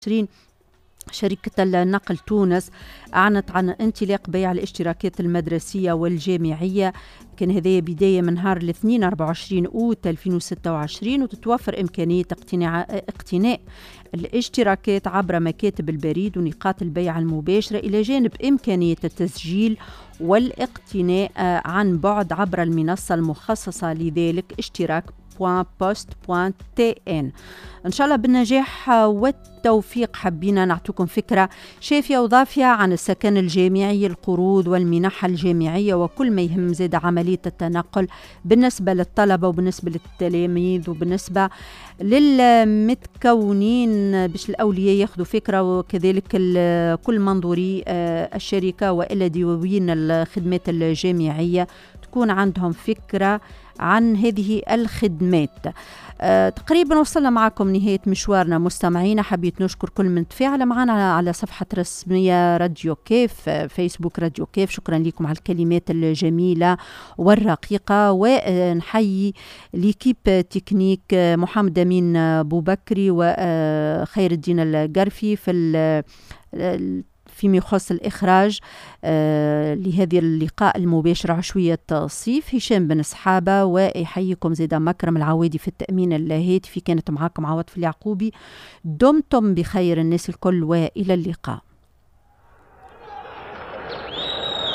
2020 شركة النقل تونس أعلنت عن انطلاق بيع الاشتراكات المدرسية والجامعية. كان هذه بداية من نهار الاثنين 24 أوت 2026، وتتوفر إمكانية اقتناء الاشتراكات عبر مكاتب البريد ونقاط البيع المباشرة، إلى جانب إمكانية التسجيل والاقتناء عن بعد عبر المنصة المخصصة لذلك اشتراك.post.tn. إن شاء الله بالنجاح والتوفيق. حبينا نعطيكم فكرة شافية وضافية عن السكن الجامعي، القروض والمنح الجامعية، وكل ما يهم زاد عملية التنقل بالنسبة للطلبة وبالنسبة للتلاميذ وبالنسبة للمتكونين، باش الأولياء ياخذوا فكرة، وكذلك كل منظوري الشركة وإلا ديوين الخدمات الجامعية تكون عندهم فكرة عن هذه الخدمات. تقريبا وصلنا معكم نهاية مشوارنا مستمعينا. حبيت نشكر كل من تفاعل معنا على صفحة رسمية راديو كيف فيسبوك راديو كيف. شكرا لكم على الكلمات الجميلة والرقيقة، ونحيي ليكيب تكنيك محمد أمين بوبكري وخير الدين القرفي فيما يخص الإخراج لهذه اللقاء المباشر عشوية صيف. هشام بن سحابة، ويحييكم زيدا مكرم العوادي في التأمين الهاتفي. كانت معاكم عوض في اليعقوبي. دمتم بخير الناس الكل، وإلى اللقاء.